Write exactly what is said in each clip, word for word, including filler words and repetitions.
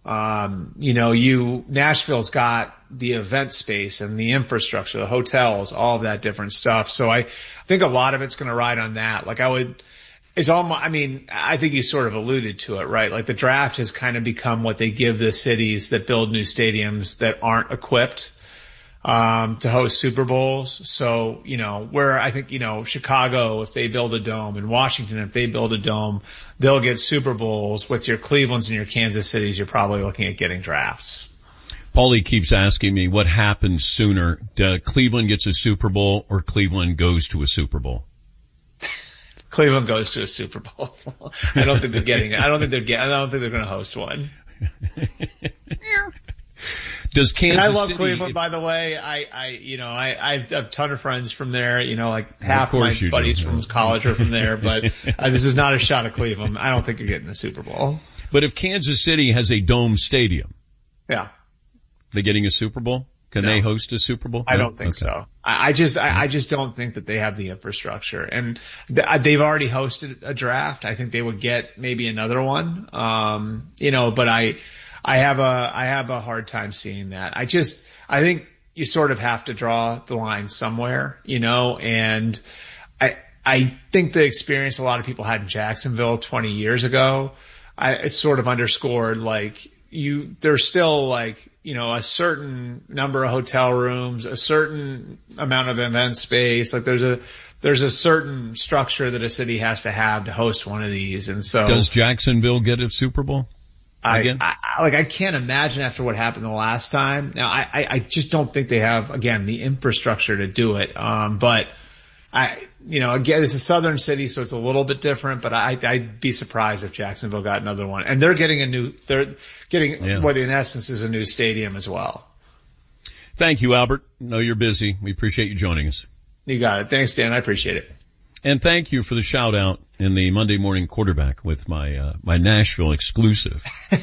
Um, you know, you, Nashville's got the event space and the infrastructure, the hotels, all of that different stuff. So I think a lot of it's going to ride on that. Like I would, it's almost, I mean, I think you sort of alluded to it, right? Like the draft has kind of become what they give the cities that build new stadiums that aren't equipped um to host Super Bowls. So, you know, where I think, you know, Chicago, if they build a dome, and Washington, if they build a dome, they'll get Super Bowls. With your Clevelands and your Kansas Cities, you're probably looking at getting drafts. Paulie keeps asking me what happens sooner. Do Cleveland gets a Super Bowl or Cleveland goes to a Super Bowl? Cleveland goes to a Super Bowl. I don't think they're getting it. I don't think they're getting, I don't think they're going to host one. Does Kansas and I love City, Cleveland, if, by the way. I, I, you know, I, I have a ton of friends from there. You know, like half of my buddies do. from college are from there, but uh, this is not a shot at Cleveland. I don't think you're getting a Super Bowl. But if Kansas City has a dome stadium, yeah, they're getting a Super Bowl. Can no. they host a Super Bowl? I no? don't think okay. so. I, I just, I, I just don't think that they have the infrastructure, and th- they've already hosted a draft. I think they would get maybe another one. Um, you know, but I. I have a, I have a hard time seeing that. I just, I think you sort of have to draw the line somewhere, you know, and I, I think the experience a lot of people had in Jacksonville twenty years ago, I, it sort of underscored like you, there's still like, you know, a certain number of hotel rooms, a certain amount of event space. Like there's a, there's a certain structure that a city has to have to host one of these. And so. Does Jacksonville get a Super Bowl? I, I, like, I can't imagine after what happened the last time. Now, I, I, I just don't think they have, again, the infrastructure to do it. Um, but I, you know, again, it's a southern city, so it's a little bit different, but I, I'd be surprised if Jacksonville got another one. And they're getting a new, they're getting yeah. what in essence is a new stadium as well. Thank you, Albert. No, you're busy. We appreciate you joining us. You got it. Thanks, Dan. I appreciate it. And thank you for the shout out in the Monday morning quarterback with my, uh, my Nashville exclusive.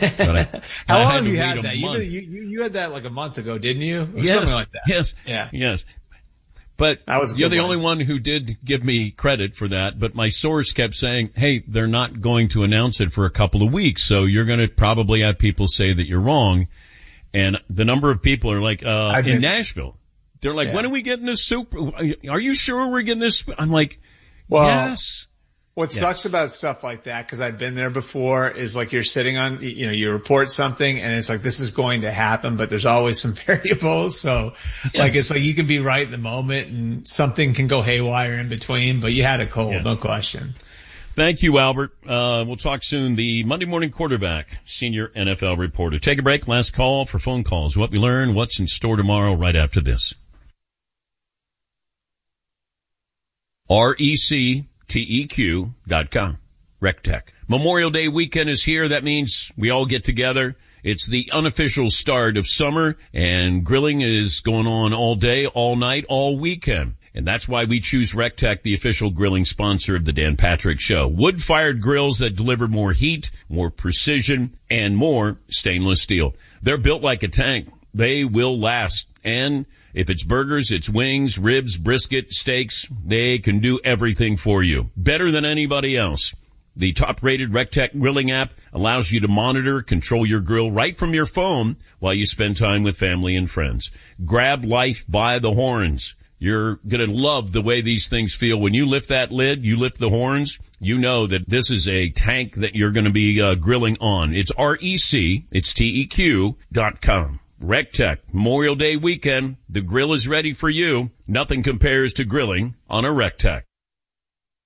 I, How I long have you had that? You, you, you had that like a month ago, didn't you? Or yes. Something like that. Yes. Yeah. Yes. But that was you're the one. only one who did give me credit for that. But my source kept saying, hey, they're not going to announce it for a couple of weeks. So you're going to probably have people say that you're wrong. And the number of people are like, uh, in been, Nashville, they're like, yeah. when are we getting this super? Are you sure we're getting this? I'm like, well, yes. What yes. sucks about stuff like that, because I've been there before, is like you're sitting on, you know, you report something and it's like this is going to happen, but there's always some variables. So yes. like it's like you can be right in the moment and something can go haywire in between, but you had a cold, yes. no question. Thank you, Albert. Uh, we'll talk soon. The Monday morning quarterback, senior N F L reporter. Take a break. Last call for phone calls. What we learn, what's in store tomorrow right after this. R E C T E Q dot com. RecTech. Memorial Day weekend is here. That means we all get together. It's the unofficial start of summer, and grilling is going on all day, all night, all weekend. And that's why we choose RecTech, the official grilling sponsor of the Dan Patrick Show. Wood-fired grills that deliver more heat, more precision, and more stainless steel. They're built like a tank. They will last. And if it's burgers, it's wings, ribs, brisket, steaks, they can do everything for you. Better than anybody else. The top-rated RecTech grilling app allows you to monitor, control your grill right from your phone while you spend time with family and friends. Grab life by the horns. You're gonna love the way these things feel. When you lift that lid, you lift the horns, you know that this is a tank that you're gonna be uh, grilling on. It's R E C, it's T E Q dot com. RecTech, Memorial Day weekend, the grill is ready for you. Nothing compares to grilling on a RecTech.